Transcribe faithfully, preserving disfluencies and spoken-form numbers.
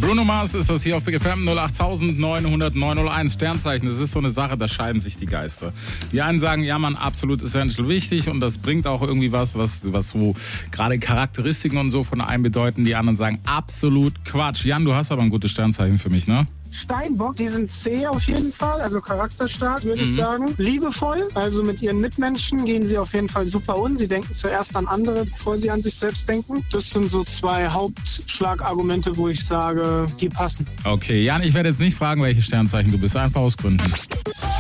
Bruno Mars ist das hier auf Big F M null acht neun null neun null eins. Sternzeichen, das ist so eine Sache, da scheiden sich die Geister. Die einen sagen, ja man, absolut essential wichtig und das bringt auch irgendwie was, was, was so gerade Charakteristiken und so von einem bedeuten. Die anderen sagen, absolut Quatsch. Jan, du hast aber ein gutes Sternzeichen für mich, ne? Steinbock, die sind zäh auf jeden Fall, also charakterstark, würde mhm. ich sagen. Liebevoll, also mit ihren Mitmenschen gehen sie auf jeden Fall super um. Sie denken zuerst an andere, bevor sie an sich selbst denken. Das sind so zwei Hauptschlagargumente, wo ich sage, die passen. Okay, Jan, ich werde jetzt nicht fragen, welche Sternzeichen du bist, einfach aus Gründen.